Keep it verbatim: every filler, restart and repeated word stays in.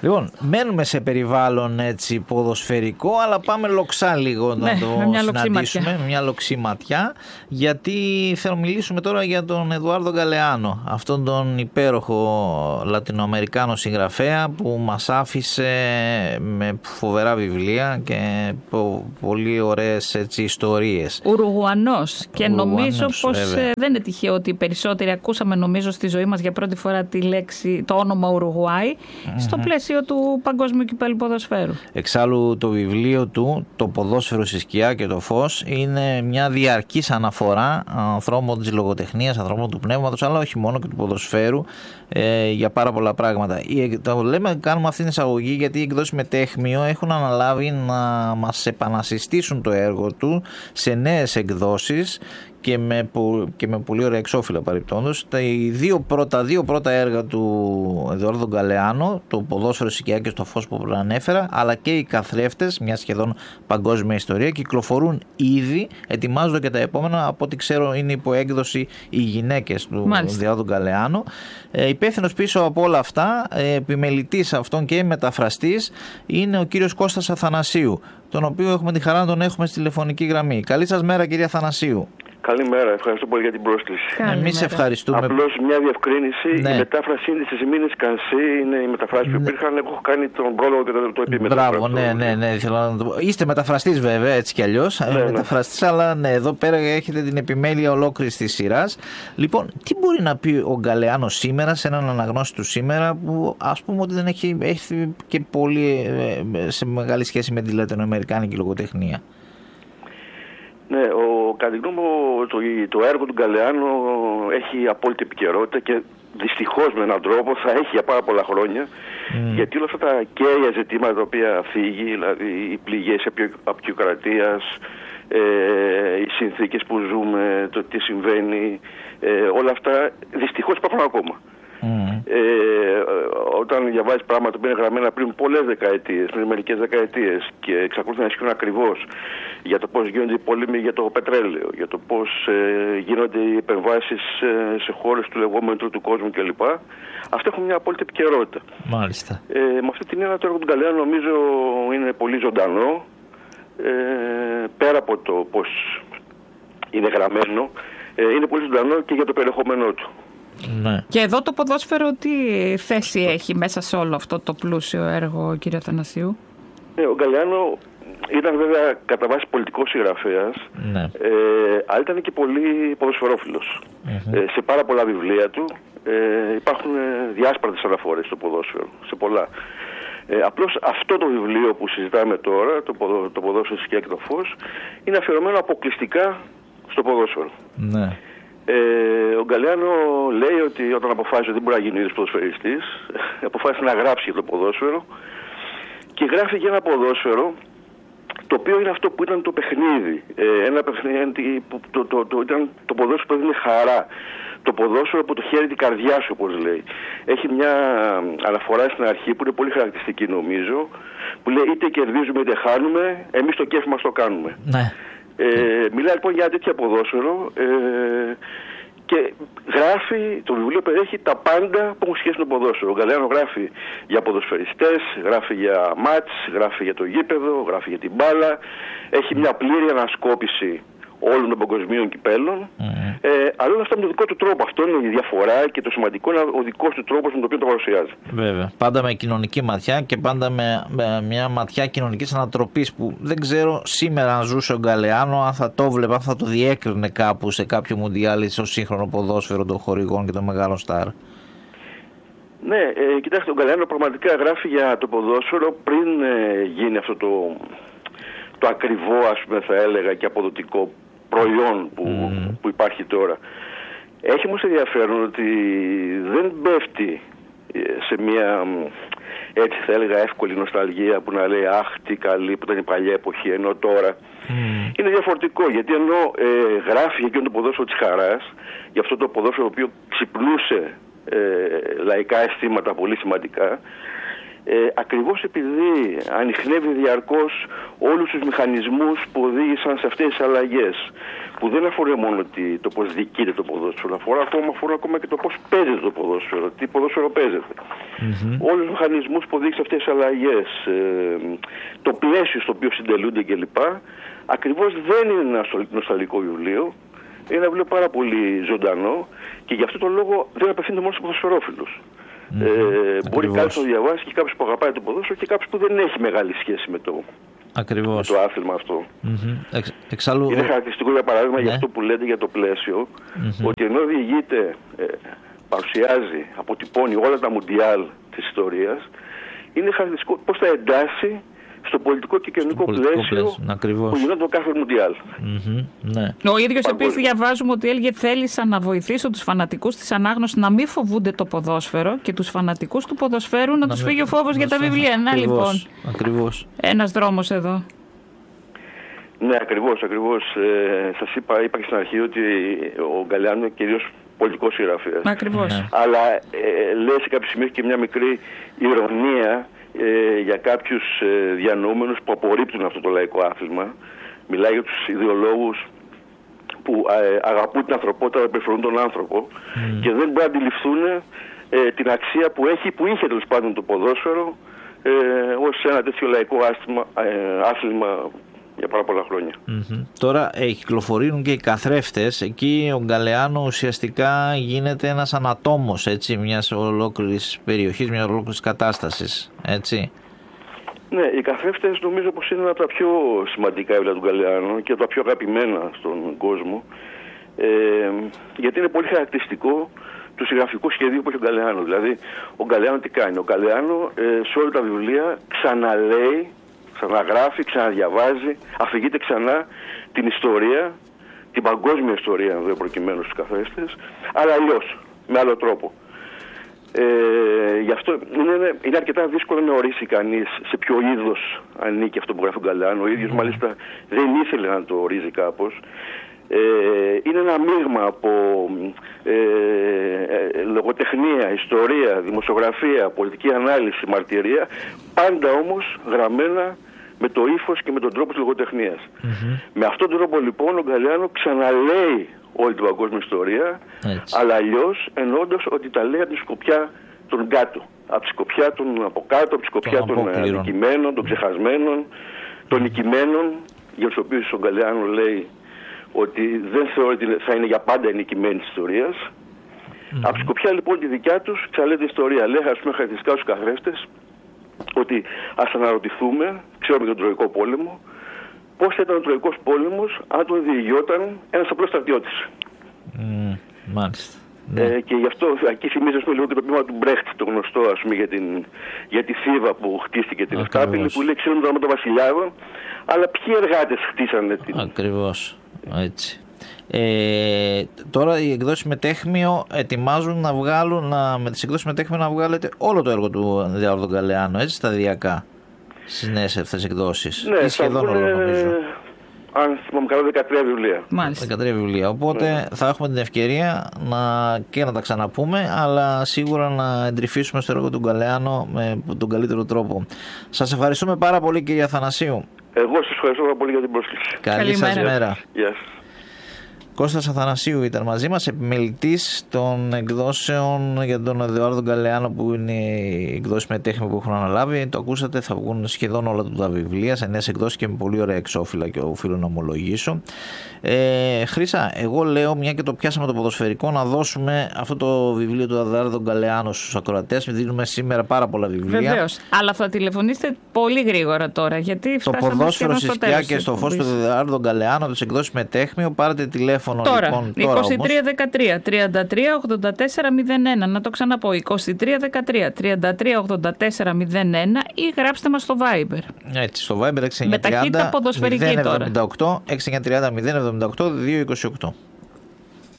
Λοιπόν, μένουμε σε περιβάλλον έτσι ποδοσφαιρικό, αλλά πάμε λοξά λίγο να ναι, το μια συναντήσουμε, λοξή μια λοξή ματιά, γιατί θέλω να μιλήσουμε τώρα για τον Εδουάρδο Γκαλεάνο, αυτόν τον υπέροχο Λατινοαμερικάνο συγγραφέα που μας άφησε με φοβερά βιβλία και πολύ ωραίες έτσι, ιστορίες. Ουρουγουανός και Ουρουγουανός, νομίζω πως βέβαια. δεν είναι τυχαίο ότι οι περισσότεροι ακούσαμε νομίζω στη ζωή μας για πρώτη φορά τη λέξη, το όνομα Ουρουγουάη mm-hmm. στο πλαίσιο του Παγκόσμιου Κυπέλλου Ποδοσφαίρου. Εξάλλου το βιβλίο του, το ποδόσφαιρο στη σκιά και το φως, είναι μια διαρκής αναφορά ανθρώπων της λογοτεχνίας, ανθρώπων του πνεύματος, αλλά όχι μόνο και του ποδοσφαίρου ε, για πάρα πολλά πράγματα. Το λέμε, κάνουμε αυτή την εισαγωγή γιατί οι εκδόσεις Μετέχμιο έχουν αναλάβει να μας επανασυστήσουν το έργο του σε νέες εκδόσεις και με, και με πολύ ωραία εξώφυλλα παρεπτόντως. Τα δύο πρώτα, δύο πρώτα έργα του Εδουάρδου Γκαλεάνο, το ποδόσφαιρο σκιά και στο φως που προανέφερα, αλλά και οι καθρέφτες, μια σχεδόν παγκόσμια ιστορία, κυκλοφορούν ήδη, ετοιμάζονται και τα επόμενα, από ό,τι ξέρω είναι υπό έκδοση οι γυναίκες του Εδουάρδου Γκαλεάνο. Ε, υπεύθυνος πίσω από όλα αυτά, ε, επιμελητής αυτών και μεταφραστής, είναι ο κύριος Κώστας Αθανασίου, τον οποίο έχουμε τη χαρά να τον έχουμε στη τηλεφωνική γραμμή. Καλή σας μέρα, κύριε Αθανασίου. Καλημέρα, ευχαριστώ πολύ για την πρόσκληση. Εμείς ευχαριστούμε. Απλώς μια διευκρίνηση, ναι. η μετάφραση είναι στις Μήνες Κανσί, είναι οι μεταφράσεις που υπήρχαν, έχω κάνει τον πρόλογο και το, το επιμεταφράσω. Μπράβο, ναι, ναι, ναι, θέλω να το πω. Είστε μεταφραστής βέβαια, έτσι κι αλλιώς, ναι, μεταφραστής, ναι. Αλλά ναι, εδώ πέρα έχετε την επιμέλεια ολόκληρης της σειράς. Λοιπόν, τι μπορεί να πει ο Γκαλεάνος σήμερα, σε έναν αναγνώστη του σήμερα, που ας πούμε ότι δεν έχει, έχει και πολύ σε μεγάλη σχέση με τη λατινοαμερικάνικη λογοτεχνία. Ναι, ο, κατά τη γνώμη μου το, το έργο του Γκαλεάνο έχει απόλυτη επικαιρότητα και δυστυχώς με έναν τρόπο θα έχει για πάρα πολλά χρόνια mm. γιατί όλα αυτά τα κέρια ζητήματα τα οποία φύγει, δηλαδή οι πληγές απεικιοκρατίας, ε, οι συνθήκες που ζούμε, το τι συμβαίνει, ε, όλα αυτά δυστυχώς υπάρχουν ακόμα. Mm. Ε, όταν διαβάζεις πράγματα που είναι γραμμένα πριν πολλές δεκαετίες, πριν μερικές δεκαετίες και εξακολουθούν να ισχύουν ακριβώς για το πώς γίνονται οι πόλεμοι για το πετρέλαιο, για το πώς ε, γίνονται οι επεμβάσεις ε, σε χώρες του λεγόμενου τρίτου κόσμου κλπ. Αυτά έχουν μια απόλυτη επικαιρότητα. Μάλιστα. Ε, με αυτή την έννοια το έργο του Γκαλεάνου νομίζω είναι πολύ ζωντανό, ε, πέρα από το πώς είναι γραμμένο, ε, είναι πολύ ζωντανό και για το περιεχόμενό του. Ναι. Και εδώ το ποδόσφαιρο τι θέση έχει μέσα σε όλο αυτό το πλούσιο έργο, κύριε Αθανασίου? Ναι, ο Γκαλεάνο ήταν βέβαια κατά βάση πολιτικός συγγραφέας, ναι. ε, αλλά ήταν και πολύ ποδοσφαιρόφιλος. Mm-hmm. Ε, σε πάρα πολλά βιβλία του ε, υπάρχουν διάσπαρτες αναφορές στο ποδόσφαιρο, σε πολλά. Ε, απλώς αυτό το βιβλίο που συζητάμε τώρα, το, ποδο, το ποδόσφαιρο σκιά και το φως, είναι αφιερωμένο αποκλειστικά στο ποδόσφαιρο. Ναι. Ε, ο Γκαλεάνο λέει ότι όταν αποφάσισε ότι δεν μπορεί να γίνει ο ίδιος ποδοσφαιριστής, αποφάσισε να γράψει για το ποδόσφαιρο και γράφει για ένα ποδόσφαιρο το οποίο είναι αυτό που ήταν το παιχνίδι. Ε, ένα παιχνίδι που το, το, το, ήταν το ποδόσφαιρο που έδινε χαρά. Το ποδόσφαιρο που το χέρι την καρδιά σου, όπως λέει. Έχει μια αναφορά στην αρχή που είναι πολύ χαρακτηριστική νομίζω, που λέει είτε κερδίζουμε είτε χάνουμε, εμείς το κέφι μας το κάνουμε. Ναι. Ε, μιλάει λοιπόν για τέτοια ποδόσφαιρο ε, και γράφει, το βιβλίο περιέχει τα πάντα που έχουν σχέση με το ποδόσφαιρο. Ο Γκαλεάνο γράφει για ποδοσφαιριστές, γράφει για μάτς, γράφει για το γήπεδο, γράφει για την μπάλα. Έχει μια πλήρη ανασκόπηση όλων των παγκοσμίων κυπέλλων. Mm. Ε, αλλά όλα αυτά με τον δικό του τρόπο. Αυτό είναι η διαφορά και το σημαντικό είναι ο δικός του τρόπος με τον οποίο το παρουσιάζει. Βέβαια. Πάντα με κοινωνική ματιά και πάντα με, με μια ματιά κοινωνικής ανατροπής που δεν ξέρω σήμερα αν ζούσε ο Γκαλεάνο, αν θα το βλέπε, αν θα το διέκρινε κάπου σε κάποιο μουντιάλι στο σύγχρονο ποδόσφαιρο των χορηγών και των μεγάλων στάρ. Ναι, ε, κοιτάξτε, ο Γκαλεάνο πραγματικά γράφει για το ποδόσφαιρο πριν ε, γίνει αυτό το, το ακριβό, ας πούμε, θα έλεγα, και αποδοτικό προϊόν που, mm. που υπάρχει τώρα. Έχει όμως ενδιαφέρον ότι δεν πέφτει σε μια, έτσι θα έλεγα, εύκολη νοσταλγία που να λέει αχ τι καλή που ήταν η παλιά εποχή, ενώ τώρα mm. είναι διαφορετικό, γιατί ενώ ε, γράφει για εκείνο το ποδόσφαιρο της χαράς, για αυτό το ποδόσφαιρο το οποίο ξυπνούσε ε, λαϊκά αισθήματα πολύ σημαντικά, Ε, ακριβώς επειδή ανιχνεύει διαρκώς όλους τους μηχανισμούς που οδήγησαν σε αυτές τις αλλαγές, που δεν αφορά μόνο το πώς διοικείται το ποδόσφαιρο, αφορά ακόμα, αφορά ακόμα και το πώς παίζεται το ποδόσφαιρο, τι ποδόσφαιρο παίζεται. Mm-hmm. Όλους τους μηχανισμούς που οδήγησαν αυτές τις αλλαγές, ε, το πλαίσιο στο οποίο συντελούνται κλπ. Ακριβώς δεν είναι ένα νοσταλγικό βιβλίο. Είναι ένα βιβλίο πάρα πολύ ζωντανό και γι' αυτό τον λόγο δεν απευθύνεται μόνο στους ποδοσφαιρόφιλους. Mm-hmm. Ε, μπορεί κάποιος να το διαβάσει και κάποιος που αγαπάει το ποδόσφαιρο και κάποιος που δεν έχει μεγάλη σχέση με το, με το άθλημα αυτό. Mm-hmm. Εξ, εξάλλου... Είναι χαρακτηριστικό για παράδειγμα, ναι, για αυτό που λέτε για το πλαίσιο, mm-hmm, ότι ενώ διηγείται, ε, παρουσιάζει, αποτυπώνει όλα τα μουντιάλ της ιστορίας, είναι χαρακτηριστικό πώς θα εντάσσει στο πολιτικό και κοινωνικό πλαίσιο που γινόταν κάθε μουντιάλ. Mm-hmm, ναι. Ο ίδιος επίσης διαβάζουμε ότι έλεγε θέλησα να βοηθήσω τους φανατικούς της ανάγνωσης να μην φοβούνται το ποδόσφαιρο και τους φανατικούς του ποδοσφαίρου να, να τους φύγει ο φόβος για τα βιβλία. Να λοιπόν, ακριβώς. Ένας δρόμος εδώ. Ναι, ακριβώς, ακριβώς. Ε, σας είπα, είπα και στην αρχή ότι ο Γκαλεάνο είναι κυρίως πολιτικός συγγραφέας. Ακριβώς. Ναι. Αλλά ε, λέει σε κάποια σημεία και μια μικρή ηρωνία Ε, για κάποιους ε, διανοούμενους που απορρίπτουν αυτό το λαϊκό άθλημα. Μιλάει για τους ιδεολόγους που ε, αγαπούν την ανθρωπότητα, αλλά περιφρονούν τον άνθρωπο mm. και δεν μπορούν να αντιληφθούν ε, την αξία που έχει, που είχε τέλος πάντων το ποδόσφαιρο ε, ως ένα τέτοιο λαϊκό άθλημα, ε, άθλημα για πάρα πολλά χρόνια. Mm-hmm. Τώρα ε, κυκλοφορούν και οι καθρέφτες. Εκεί ο Γκαλεάνο ουσιαστικά γίνεται ένας ανατόμος, έτσι, μιας ολόκληρης περιοχής, μιας ολόκληρης κατάστασης, έτσι. Ναι, οι καθρέφτες νομίζω πως είναι ένα από τα πιο σημαντικά βιβλία του Γκαλεάνο και τα πιο αγαπημένα στον κόσμο, ε, γιατί είναι πολύ χαρακτηριστικό του συγγραφικού σχεδίου που έχει ο Γκαλεάνο. Δηλαδή, ο Γκαλεάνο τι κάνει? Ο Γκαλεάνο ε, σε όλα τα βιβλία ξαναλέει, ξαναγράφει, ξαναδιαβάζει, αφηγείται ξανά την ιστορία, την παγκόσμια ιστορία, εδώ προκειμένου στους καθρέφτες, αλλά αλλιώς, με άλλο τρόπο. Ε, γι' αυτό είναι, είναι αρκετά δύσκολο να ορίσει κανείς σε ποιο είδος ανήκει αυτό που γράφει ο Γκαλεάνο. Ο ίδιος μάλιστα δεν ήθελε να το ορίζει κάπως. Ε, είναι ένα μείγμα από ε, ε, λογοτεχνία, ιστορία, δημοσιογραφία, πολιτική ανάλυση, μαρτυρία, πάντα όμως γραμμένα με το ύφος και με τον τρόπο της λογοτεχνίας. Mm-hmm. Με αυτόν τον τρόπο λοιπόν ο Γκαλεάνο ξαναλέει όλη την παγκόσμια ιστορία, έτσι, αλλά αλλιώς εννοώντας ότι τα λέει από τη σκοπιά των κάτω, από τη σκοπιά των από κάτω, από τη σκοπιά των νικημένων, των ξεχασμένων, των νικημένων, για τους οποίους ο Γκαλεάνο λέει ότι δεν θεωρεί ότι θα είναι για πάντα νικημένοι της ιστορίας. Mm-hmm. Από τη σκοπιά λοιπόν τη δικιά τους ξαναλέει την ιστορία. Λέει, ας πούμε, χαρακτηριστικά στους καθρέφτες, ότι ας αναρωτηθούμε, ξέρουμε τον Τροϊκό πόλεμο, πώς θα ήταν ο Τροϊκός πόλεμος αν τον διηγιόταν ένας απλός στρατιώτης. Mm, μάλιστα. Ε, και γι' αυτό εκεί θυμίζει λίγο και το ποίημα του Μπρέχτ, το γνωστό, ας πούμε, για, την, για τη θύβα που χτίστηκε την Εφτάπηλη, που λέει ξέρουμε τώρα με τον Βασιλιάδο, αλλά ποιοι εργάτες χτίσανε την... Ακριβώς, έτσι. Ε, τώρα οι εκδόσεις Μετέχμιο ετοιμάζουν να βγάλουν, να, με τις εκδόσεις Μετέχμιο να βγάλετε όλο το έργο του Εδουάρδο Γκαλεάνο, έτσι, σταδιακά, στις νέες αυτές εκδόσεις. Ναι, ή σχεδόν όλο, νομίζω. Αν θυμάμαι καλά, δεκατρία βιβλία. Μάλιστα. δεκατρία βιβλία. Οπότε ναι, θα έχουμε την ευκαιρία να, και να τα ξαναπούμε, αλλά σίγουρα να εντρυφήσουμε στο έργο του Γκαλεάνο με τον καλύτερο τρόπο. Σας ευχαριστούμε πάρα πολύ, κύριε Αθανασίου. Εγώ σας ευχαριστώ πάρα πολύ για την πρόσκληση. Καλή, Καλή σας μέρα. μέρα. Γεια σας. Κώστας Αθανασίου ήταν μαζί μας, επιμελητής των εκδόσεων για τον Εδουάρδο Γκαλεάνο, που είναι οι εκδόσεις Μετέχμιο που έχουν αναλάβει. Το ακούσατε, θα βγουν σχεδόν όλα του τα βιβλία σε νέες εκδόσεις και με πολύ ωραία εξώφυλλα, και οφείλω να ομολογήσω. Ε, Χρύσα, εγώ λέω, μια και το πιάσαμε το ποδοσφαιρικό, να δώσουμε αυτό το βιβλίο του Εδουάρδο Γκαλεάνο στους ακροατές. Δίνουμε σήμερα πάρα πολλά βιβλία. Βεβαίως, αλλά θα τηλεφωνήσετε πολύ γρήγορα τώρα, γιατί το ποδόσφαιρο στη σκιά και στο φως του Εδουάρδο Γκαλεάνο, τις εκδόσεις Μετέχμιο. Πάρετε τηλέφωνο. Τώρα, λοιπόν, τώρα είκοσι τρία δεκατρία τριάντα τρία ογδόντα τέσσερα μηδέν ένα. Να το ξαναπώ, είκοσι τρία δεκατρία τριάντα τρία ογδόντα τέσσερα μηδέν ένα, ή γράψτε μας στο Viber. Έτσι, στο Viber έξι εννιά τριάντα με ταχύτητα ποδοσφαιρική μηδέν εβδομήντα οκτώ έξι εννιά τριάντα μηδέν εβδομήντα οκτώ δύο είκοσι οκτώ.